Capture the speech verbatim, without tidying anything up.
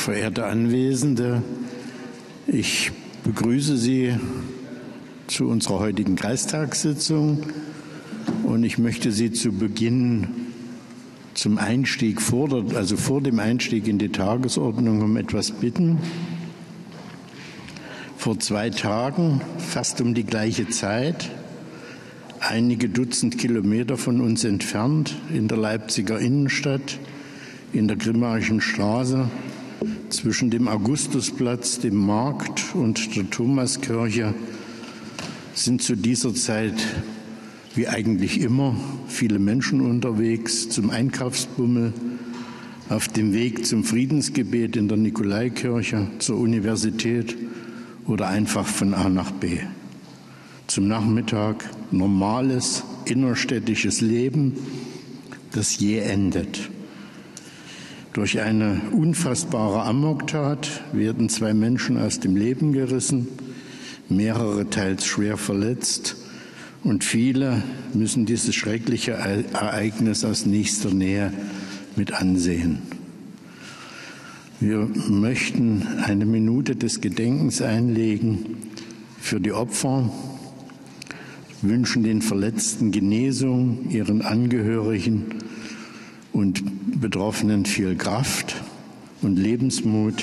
Verehrte Anwesende, ich begrüße Sie zu unserer heutigen Kreistagssitzung und ich möchte Sie zu Beginn zum Einstieg, vor der, also vor dem Einstieg in die Tagesordnung um etwas bitten. Vor zwei Tagen, fast um die gleiche Zeit, einige Dutzend Kilometer von uns entfernt, in der Leipziger Innenstadt, in der Grimmaischen Straße, zwischen dem Augustusplatz, dem Markt und der Thomaskirche, sind zu dieser Zeit, wie eigentlich immer, viele Menschen unterwegs zum Einkaufsbummel, auf dem Weg zum Friedensgebet in der Nikolaikirche, zur Universität oder einfach von A nach B. Zum Nachmittag normales innerstädtisches Leben, das jäh endet. Durch eine unfassbare Amoktat werden zwei Menschen aus dem Leben gerissen, mehrere teils schwer verletzt und viele müssen dieses schreckliche Ereignis aus nächster Nähe mit ansehen. Wir möchten eine Minute des Gedenkens einlegen für die Opfer, wünschen den Verletzten Genesung, ihren Angehörigen und Betroffenen viel Kraft und Lebensmut.